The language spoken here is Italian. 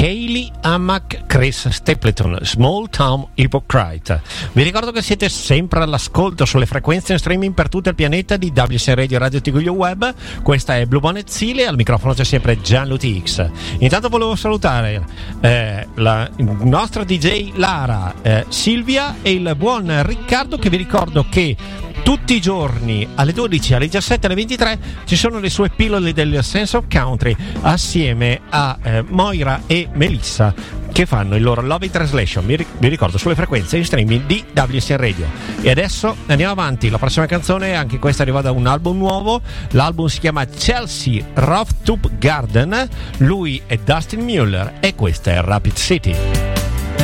Kaylee Hammack, Chris Stapleton, Small Town Hypocrite. Vi ricordo che siete sempre all'ascolto sulle frequenze in streaming per tutto il pianeta di WSN Radio, Radio Tiguglio Web. Questa è Blue Bonnet Sile, al microfono c'è sempre Gianlu TX. Intanto volevo salutare la nostra DJ Lara, Silvia e il buon Riccardo, che vi ricordo che tutti i giorni alle 12, alle 17, alle 23 ci sono le sue pillole del Sense of Country assieme a Moira e Melissa, che fanno il loro Love in Translation, vi ricordo, sulle frequenze in streaming di WSN Radio. E adesso andiamo avanti, la prossima canzone, anche questa arriva da un album nuovo. L'album si chiama Chelsea Rooftop Garden, lui è Dustin Mueller e questa è Rapid City.